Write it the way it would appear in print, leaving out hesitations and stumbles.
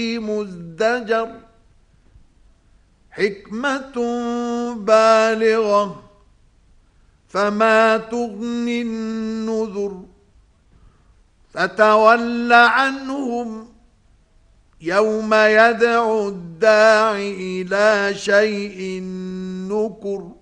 مزدجر حكمة بالغة فما تغني النذر فتول عنهم يوم يدعو الداع إلى شيء نكر